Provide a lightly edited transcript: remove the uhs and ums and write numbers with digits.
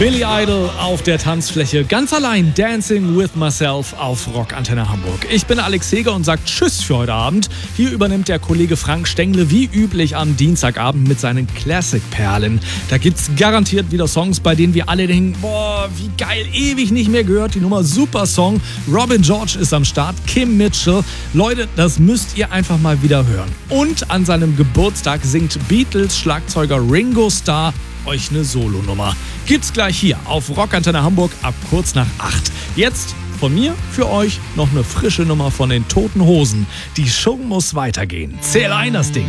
Billy Idol auf der Tanzfläche, ganz allein Dancing with Myself auf Rockantenne Hamburg. Ich bin Alex Heger und sage Tschüss für heute Abend. Hier übernimmt der Kollege Frank Stengle wie üblich am Dienstagabend mit seinen Classic-Perlen. Da gibt's garantiert wieder Songs, bei denen wir alle denken, boah, wie geil, ewig nicht mehr gehört. Die Nummer super Song. Robin George ist am Start, Kim Mitchell. Leute, das müsst ihr einfach mal wieder hören. Und an seinem Geburtstag singt Beatles-Schlagzeuger Ringo Starr euch eine Solonummer. Gibt's gleich hier auf Rockantenne Hamburg ab kurz nach 8. Jetzt von mir für euch noch eine frische Nummer von den Toten Hosen. Die Show muss weitergehen. Zähl ein das Ding.